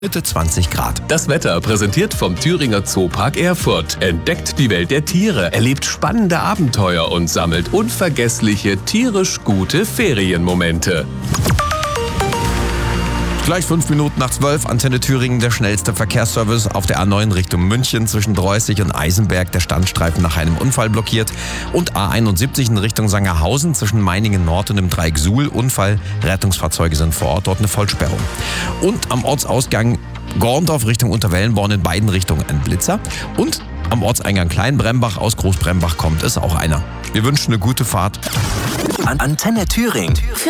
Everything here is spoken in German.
Mitte 20 Grad. Das Wetter präsentiert vom Thüringer Zoopark Erfurt. Entdeckt die Welt der Tiere, erlebt spannende Abenteuer und sammelt unvergessliche, tierisch gute Ferienmomente. Gleich 5 Minuten nach 12, Antenne Thüringen, der schnellste Verkehrsservice auf der A9 Richtung München zwischen Dreußig und Eisenberg, der Standstreifen nach einem Unfall blockiert, und A71 in Richtung Sangerhausen zwischen Meiningen Nord und dem Dreieck Suhl, Unfall, Rettungsfahrzeuge sind vor Ort, dort eine Vollsperrung. Und am Ortsausgang Gorndorf Richtung Unterwellenborn in beiden Richtungen ein Blitzer, und am Ortseingang Kleinbrembach aus Großbrembach kommt es auch einer. Wir wünschen eine gute Fahrt. Antenne Thüringen.